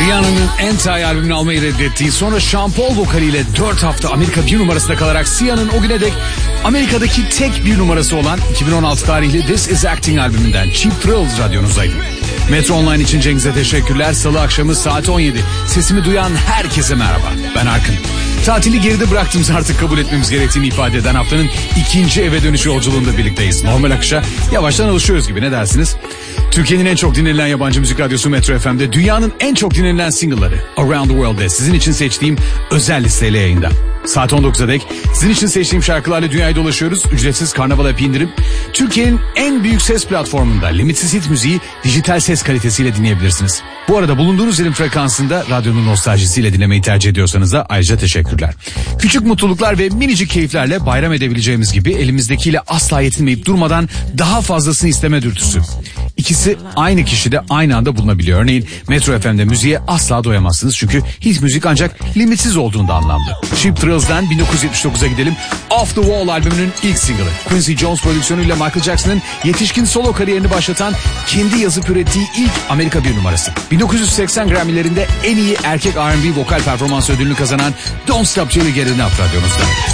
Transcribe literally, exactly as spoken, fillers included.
Rihanna'nın Anti albümünü almayı reddettiği, sonra Sean Paul vokaliyle dört hafta Amerika bir numarasında kalarak Sia'nın o güne dek Amerika'daki tek bir numarası olan iki bin on altı tarihli This Is Acting albümünden Cheap Thrills radyonuzdaydı. Metro Online için Cengiz'e teşekkürler. Salı akşamı saat on yedi. Sesimi duyan herkese merhaba. Ben Arkın. Tatili geride bıraktığımız, artık kabul etmemiz gerektiğini ifade eden haftanın ikinci eve dönüş yolculuğunda birlikteyiz. Normal akışa yavaştan alışıyoruz gibi, ne dersiniz? Türkiye'nin en çok dinlenilen yabancı müzik radyosu Metro F M'de dünyanın en çok dinlenilen single'ları Around the World'de sizin için seçtiğim özel listeyle yayında. Saat on dokuza dek sizin için seçtiğim şarkılarla dünyayı dolaşıyoruz. Ücretsiz Karnaval App indirip Türkiye'nin en büyük ses platformunda limitsiz hit müziği dijital ses kalitesiyle dinleyebilirsiniz. Bu arada bulunduğunuz yerin frekansında radyonun nostaljisiyle dinlemeyi tercih ediyorsanız da ayrıca teşekkürler. Küçük mutluluklar ve minicik keyiflerle bayram edebileceğimiz gibi elimizdekiyle asla yetinmeyip durmadan daha fazlasını isteme dürtüsü. İkisi aynı kişide aynı anda bulunabiliyor. Örneğin Metro F M'de müziğe asla doyamazsınız çünkü hit müzik ancak limitsiz olduğunda anlamlı. Cheap Thrills'dan bin dokuz yüz yetmiş dokuza gidelim. Off the Wall albümünün ilk single'ı. Quincy Jones prodüksiyonuyla Michael Jackson'ın yetişkin solo kariyerini başlatan, kendi yazıp ürettiği ilk Amerika bir numarası. bin dokuz yüz seksen Grammy'lerinde en iyi erkek R and B vokal performans ödülünü kazanan Don't Stop Till You Get Enough radyonuzda.